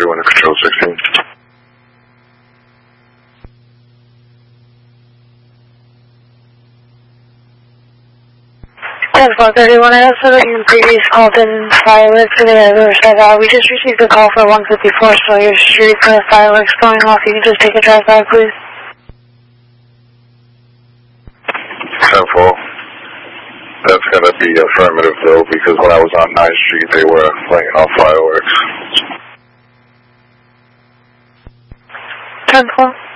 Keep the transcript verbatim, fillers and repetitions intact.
thirty-one to Control sixteen. ten four thirty-one, I also got your previous call in fireworks for the Riverside Valley. We just received a call for one fifty-four Sawyer Street for the fireworks going off. You can just take a drive by, please. ten four. That's going to be affirmative, though, because when I was on ninth Street, they were lighting off fireworks. ten four.